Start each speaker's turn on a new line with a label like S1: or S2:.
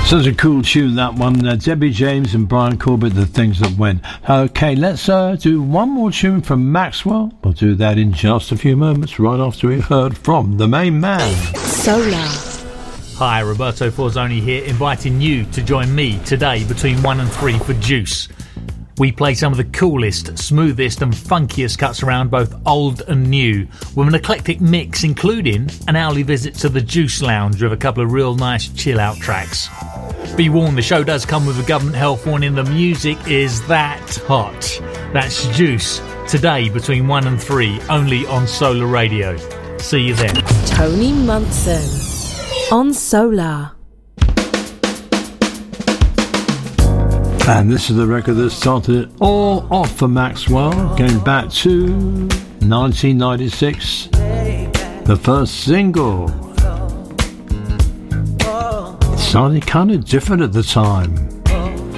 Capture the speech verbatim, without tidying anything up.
S1: Such a cool tune, that one. Uh, Debbie James and Brian Corbett, The Things That Went. Okay, let's uh, do one more tune from Maxwell. We'll do that in just a few moments, right after we've heard from the main man.
S2: Solar.
S3: Hi, Roberto Forzoni here, inviting you to join me today between one and three for Juice. We play some of the coolest, smoothest and funkiest cuts around, both old and new, with an eclectic mix including an hourly visit to the Juice Lounge with a couple of real nice chill-out tracks. Be warned, the show does come with a government health warning. The music is that hot. That's Juice, today between one and three, only on Solar Radio. See you then.
S2: Tony Munson on Solar.
S1: And this is the record that started it all off for Maxwell, going back to nineteen ninety-six. The first single. It sounded kind of different at the time.